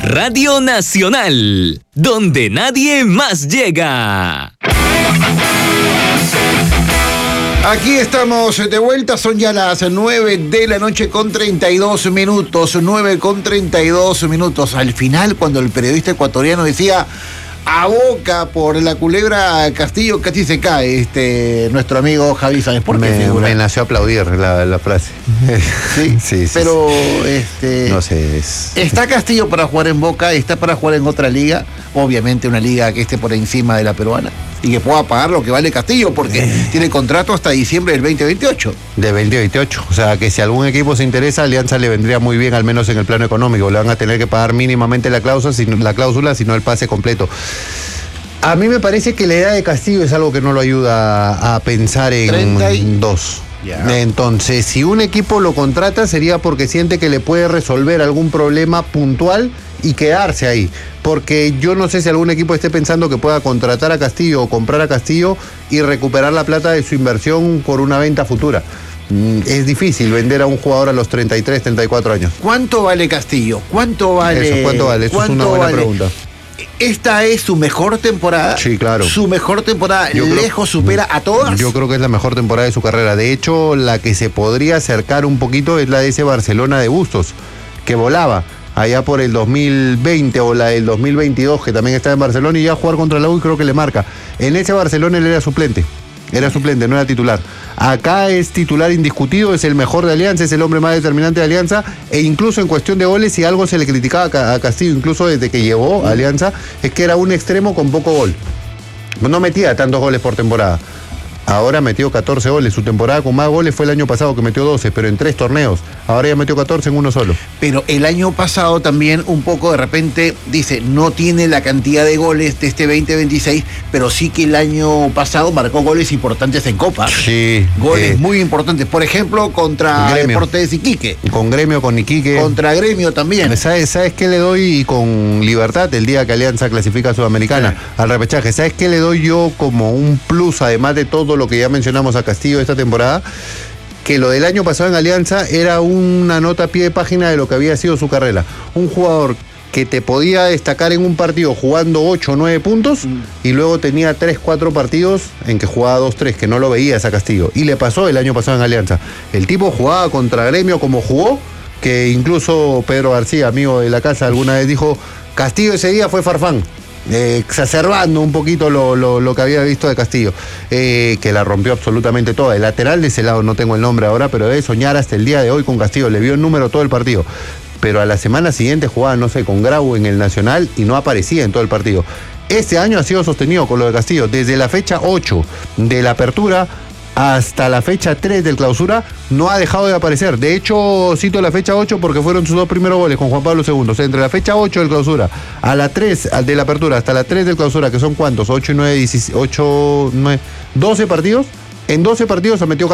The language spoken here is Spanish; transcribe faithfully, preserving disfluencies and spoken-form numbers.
Radio Nacional, donde nadie más llega. Aquí estamos de vuelta, son ya las nueve de la noche con treinta y dos minutos, nueve con treinta y dos minutos. Al final, cuando el periodista ecuatoriano decía a Boca por la culebra Castillo, casi se cae este nuestro amigo Javi Sáenz. ¿Por qué, me, figura? me nació aplaudir la, la frase. Sí, sí, sí. Pero este, no sé. Es... ¿está Castillo para jugar en Boca? ¿Está para jugar en otra liga? Obviamente una liga que esté por encima de la peruana y que pueda pagar lo que vale Castillo, porque eh. tiene contrato hasta diciembre del veinte veintiocho. De veinte veintiocho. O sea, que si algún equipo se interesa, Alianza le vendría muy bien, al menos en el plano económico. Le van a tener que pagar mínimamente la cláusula, si, la cláusula, sino el pase completo. A mí me parece que la edad de Castillo es algo que no lo ayuda a pensar en treinta y dos. Yeah. Entonces, si un equipo lo contrata, sería porque siente que le puede resolver algún problema puntual y quedarse ahí. Porque yo no sé si algún equipo esté pensando que pueda contratar a Castillo o comprar a Castillo y recuperar la plata de su inversión por una venta futura. Es difícil vender a un jugador a los treinta y tres, treinta y cuatro años. ¿Cuánto vale Castillo? ¿Cuánto vale? Eso, ¿cuánto vale? Eso ¿Cuánto es una buena vale? pregunta. ¿Esta es su mejor temporada? Sí, claro. ¿Su mejor temporada yo lejos creo, supera a todas? Yo creo que es la mejor temporada de su carrera. De hecho, la que se podría acercar un poquito es la de ese Barcelona de Bustos, que volaba allá por el dos mil veinte o la del dos mil veintidós, que también está en Barcelona, y ya a jugar contra la U y creo que le marca. En ese Barcelona él era suplente. Era suplente, no era titular. Acá es titular indiscutido, es el mejor de Alianza, es el hombre más determinante de Alianza, e incluso en cuestión de goles, si algo se le criticaba a Castillo, incluso desde que llegó a Alianza, es que era un extremo con poco gol. No metía tantos goles por temporada. Ahora metió catorce goles. Su temporada con más goles fue el año pasado, que metió doce, pero en tres torneos. Ahora ya metió catorce en uno solo. Pero el año pasado también un poco de repente, dice, no tiene la cantidad de goles de este veinte veintiséis, pero sí que el año pasado marcó goles importantes en Copa. Sí. Goles eh, muy importantes. Por ejemplo, contra Gremio. Deportes Iquique. Con Gremio, con Iquique. Contra Gremio también. ¿Sabes, ¿Sabes qué le doy con Libertad el día que Alianza clasifica a Sudamericana? Sí. Al repechaje. ¿Sabes qué le doy yo como un plus, además de todo lo que ya mencionamos a Castillo esta temporada? Que lo del año pasado en Alianza era una nota a pie de página de lo que había sido su carrera. Un jugador que te podía destacar en un partido jugando ocho o nueve puntos mm. y luego tenía tres cuatro partidos en que jugaba dos tres, que no lo veías a Castillo. Y le pasó el año pasado en Alianza. El tipo jugaba contra Gremio como jugó, que incluso Pedro García, amigo de la casa, alguna vez dijo, Castillo ese día fue Farfán. Eh, exacerbando un poquito lo, lo, lo que había visto de Castillo, eh, que la rompió absolutamente toda. El lateral de ese lado, no tengo el nombre ahora, pero debe soñar hasta el día de hoy con Castillo. Le vio el número todo el partido, pero a la semana siguiente jugaba, no sé, con Grau en el Nacional y no aparecía en todo el partido. Este año ha sido sostenido con lo de Castillo desde la fecha ocho de la apertura hasta la fecha tres del clausura, no ha dejado de aparecer. De hecho, cito la fecha ocho porque fueron sus dos primeros goles con Juan Pablo segundo. O sea, entre la fecha ocho del clausura a la tres de la apertura hasta la tres del clausura, que son ¿cuántos? ocho y nueve, dieciséis, ocho, nueve, doce partidos. En doce partidos se metió